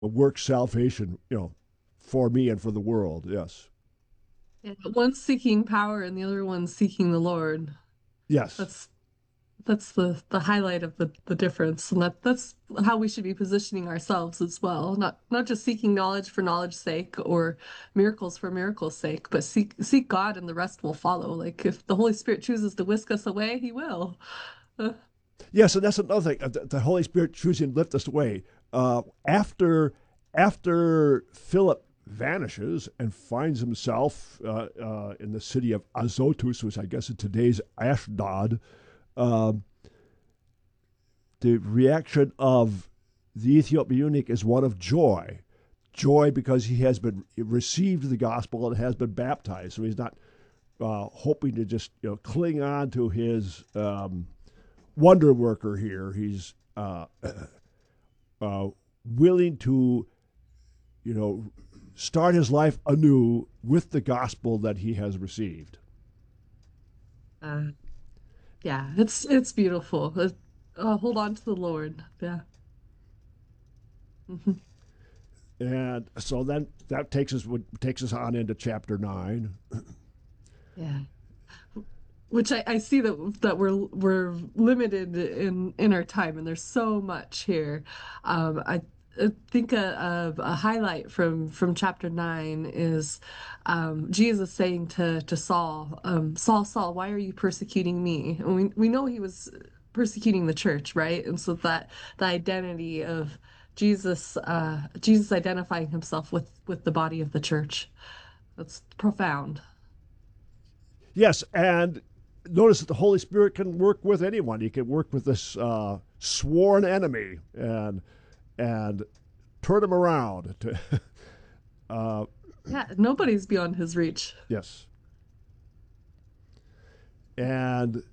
work salvation, for me and for the world. Yes. Yeah, one's seeking power and the other one's seeking the Lord. Yes. That's that's the highlight of the difference, and that's how we should be positioning ourselves as well. Not just seeking knowledge for knowledge's sake or miracles for miracles' sake, but seek God and the rest will follow. Like if the Holy Spirit chooses to whisk us away, He will. Uh, Yes, and that's another thing. The Holy Spirit choosing to lift us away. After Philip vanishes and finds himself in the city of Azotus, which I guess is today's Ashdod, uh, the reaction of the Ethiopian eunuch is one of joy. Joy because he has been received the gospel and has been baptized. So he's not hoping to just cling on to his wonder worker here. He's uh, willing to, you know, start his life anew with the gospel that he has received. uh, yeah, it's beautiful. Hold on to the Lord. Yeah. Mhm. And so then that takes us on into chapter 9. Yeah. Which I see that we're limited in our time, and there's so much here. I think a highlight from chapter 9 is Jesus saying to Saul, Saul, Saul, why are you persecuting me? And we know he was persecuting the church, right? And so that the identity of Jesus identifying himself with the body of the church. That's profound. Yes, and notice that the Holy Spirit can work with anyone. He can work with this sworn enemy and turn him around. Uh, Yeah, nobody's beyond his reach. yes, and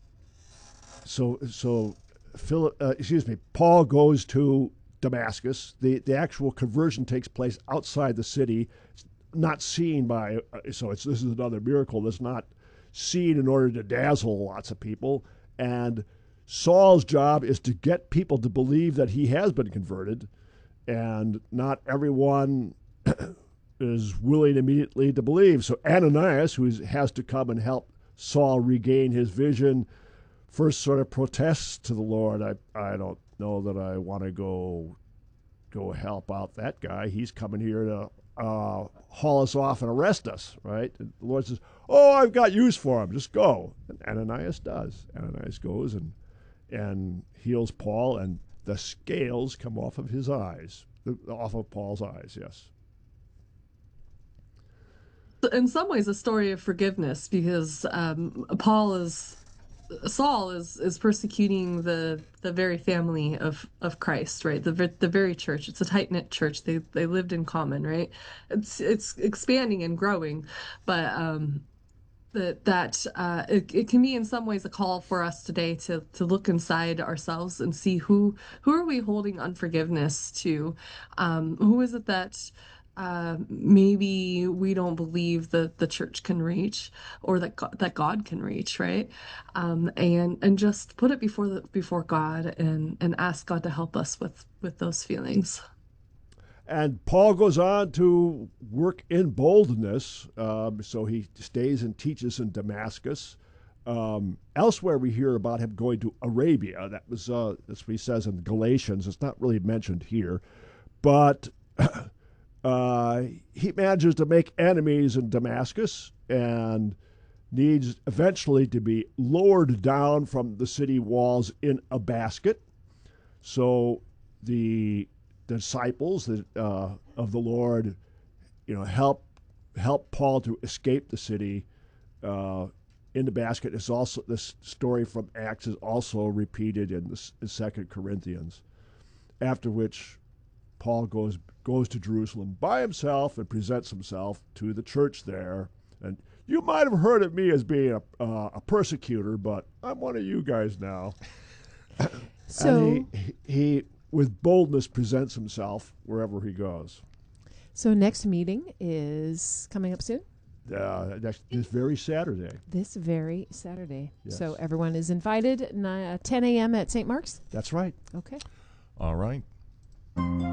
so Philip, Paul goes to Damascus. The actual conversion takes place outside the city, not seen by. This is another miracle that's not seen in order to dazzle lots of people. And Saul's job is to get people to believe that he has been converted, and not everyone is willing immediately to believe. So Ananias, who has to come and help Saul regain his vision, first sort of protests to the Lord. I don't know that I want to go help out that guy. He's coming here to haul us off and arrest us, right? And the Lord says, "Oh, I've got use for him. Just go." And Ananias does. Ananias goes and heals Paul, and the scales come off of his eyes, off of Paul's eyes. Yes. In some ways, a story of forgiveness because Paul is Saul is persecuting the very family of Christ, right? The very church. It's a tight knit church. They lived in common, right? It's expanding and growing, but it can be in some ways a call for us today to look inside ourselves and see who are we holding unforgiveness to, who is it that maybe we don't believe that the church can reach or that God can reach, right? And just put it before God and ask God to help us with those feelings. And Paul goes on to work in boldness. So he stays and teaches in Damascus. Elsewhere, we hear about him going to Arabia. That's what he says in Galatians. It's not really mentioned here. But he manages to make enemies in Damascus and needs eventually to be lowered down from the city walls in a basket. So the disciples of the Lord, help Paul to escape the city uh, in the basket. Is also this story from Acts is also repeated in Second Corinthians. After which, Paul goes to Jerusalem by himself and presents himself to the church there. And you might have heard of me as being a persecutor, but I'm one of you guys now. And So, he with boldness presents himself wherever he goes. so next meeting is coming up soon, This very Saturday. this very Saturday. So Yes, everyone is invited, 10 a.m. at St. Mark's. that's right. Okay. All right.